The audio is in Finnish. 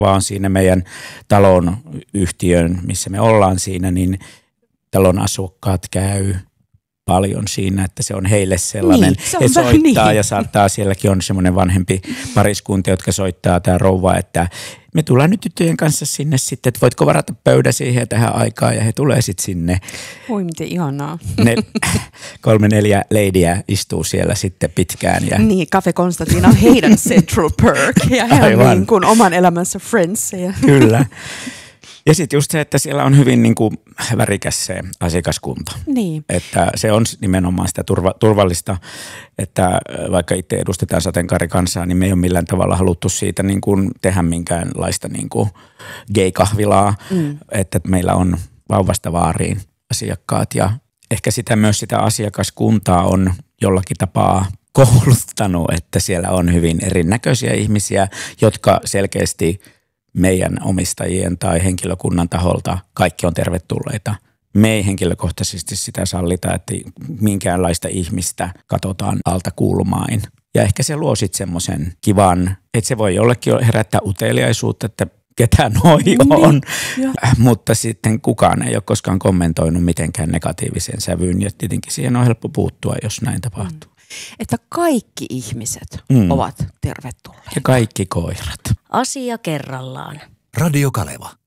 vaan siinä meidän talon yhtiön, missä me ollaan siinä, niin talon asukkaat käy paljon siinä, että se on heille sellainen, niin, se on he soittaa niin. Ja saattaa, sielläkin on semmoinen vanhempi pariskunta, jotka soittaa tämä rouva, että me tullaan nyt tyttöjen kanssa sinne sitten, että voitko varata pöydä siihen tähän aikaan ja he tulee sitten sinne. Voi miten ihanaa. Ne 3-4 ladyä istuu siellä sitten pitkään. Ja Niin, Cafe Konstantin on heidän Central Perk ja he on niin kuin oman elämänsä friendseja. Kyllä. Ja sitten just se, että siellä on hyvin niin kuin värikäs se asiakaskunta. Niin. Että se on nimenomaan sitä turvallista, että vaikka itse edustetaan sateenkaarikansaa, niin me ei ole millään tavalla haluttu siitä niin kuin tehdä minkäänlaista niin kuin gay-kahvilaa. Että meillä on vauvasta vaariin asiakkaat ja ehkä sitä asiakaskuntaa on jollakin tapaa kouluttanut, että siellä on hyvin erinäköisiä ihmisiä, jotka selkeästi meidän omistajien tai henkilökunnan taholta kaikki on tervetulleita. Me ei henkilökohtaisesti sitä sallita, että minkäänlaista ihmistä katsotaan alta kulmain. Ja ehkä se luo sitten semmoisen kivan, että se voi jollekin herättää uteliaisuutta, että ketä noi on. Mutta sitten kukaan ei ole koskaan kommentoinut mitenkään negatiivisen sävyyn. Ja tietenkin siihen on helppo puuttua, jos näin tapahtuu. Että kaikki ihmiset ovat tervetulleita. Ja kaikki koirat. Asia kerrallaan. Radio Kaleva.